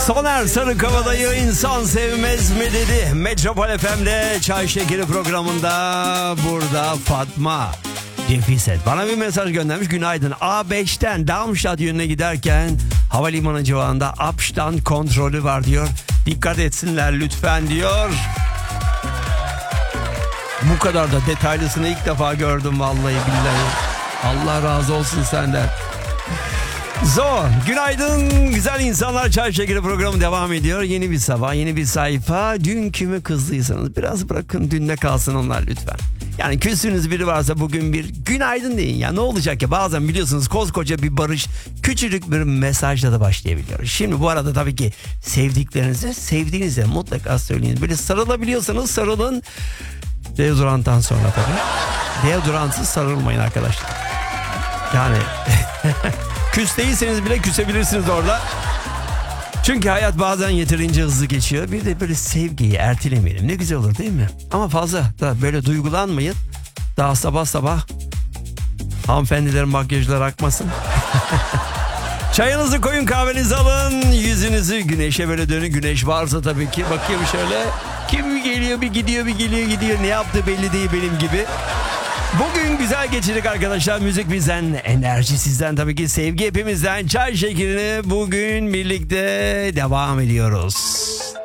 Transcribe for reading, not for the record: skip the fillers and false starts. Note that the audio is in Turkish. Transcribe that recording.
Soner Sarıkabadayı insan sevmez mi dedi. Metropol FM'de Çay Şekeri programında burada Fatma Cefiset bana bir mesaj göndermiş. Günaydın. A5'ten Darmstadt yönüne giderken havalimanı civarında Abstand kontrolü var diyor. Dikkat etsinler lütfen diyor. Bu kadar da detaylısını ilk defa gördüm vallahi billahi. Allah razı olsun senden. Günaydın güzel insanlar, Çay Şekeri programı devam ediyor. Yeni bir sabah, yeni bir sayfa. Dün kimi kızdıysanız biraz bırakın dünde kalsın onlar lütfen. Yani küstüğünüz biri varsa bugün bir günaydın deyin ya, ne olacak ya, bazen biliyorsunuz koskoca bir barış küçücük bir mesajla da başlayabiliyor. Şimdi bu arada tabii ki sevdiğinize mutlaka söyleyin. Böyle sarılabiliyorsanız sarılın. Deodoranttan sonra tabii. Deodorantsız sarılmayın arkadaşlar. Yani küs değilseniz bile küsebilirsiniz orada. Çünkü hayat bazen yeterince hızlı geçiyor. Bir de böyle sevgiyi ertelemeyelim. Ne güzel olur değil mi? Ama fazla da böyle duygulanmayın. Daha sabah sabah hanımefendilerin makyajları akmasın. Çayınızı koyun, kahvenizi alın. Yüzünüzü güneşe böyle dönün. Güneş varsa tabii ki. Bakayım şöyle. Kim geliyor bir gidiyor, bir geliyor gidiyor. Ne yaptığı belli değil benim gibi. Bugün güzel geçirdik arkadaşlar. Müzik bizden, enerji sizden, tabii ki sevgi hepimizden. Çay Şekeri'ne bugün birlikte devam ediyoruz.